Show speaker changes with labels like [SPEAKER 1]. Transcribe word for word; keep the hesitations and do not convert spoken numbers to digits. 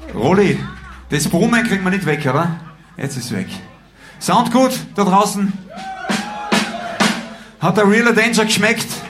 [SPEAKER 1] Rolli, das Brummen kriegen wir nicht weg, oder? Jetzt ist es weg. Sound gut da draußen? Hat der Realer Danger geschmeckt?